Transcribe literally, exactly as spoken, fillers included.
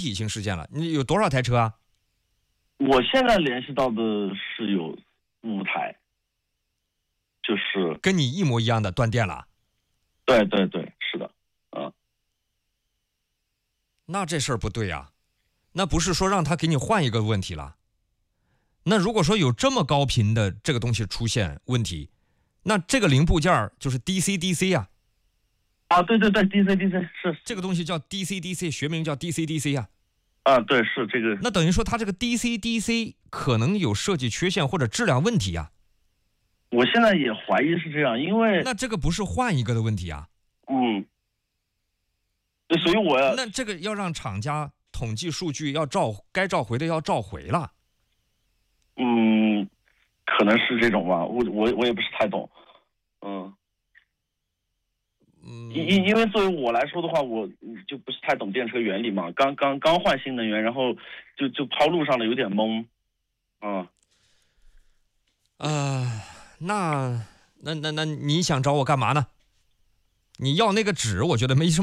体性事件了。你有多少台车啊？ 我现在联系到的是有五台，就是跟你一模一样的断电了。 对对对，是的，嗯。 那这事儿不对呀、啊，那不是说让他给你换一个问题了。那如果说有这么高频的这个东西出现问题，那这个零部件就是 D C D C 呀、 啊。啊，对对对 ，D C D C 是这个东西叫 D C D C， 学名叫 D C D C 呀、 啊。啊，对，是这个。 那等于说它这个 D C D C 可能有设计缺陷或者质量问题呀、 我现在也怀疑是这样，因为那这个不是换一个的问题啊。 嗯，所以我要那这个要让厂家统计数据要召该召回的要召回了。 嗯，可能是这种吧，我我我也不是太懂，嗯。 嗯， 因因因为作为我来说的话，我就不是太懂电车原理嘛，刚刚刚换新能源，然后就就抛路上了，有点懵，嗯。 呃，那那那那你想找我干嘛呢？你要那个纸，我觉得没什么。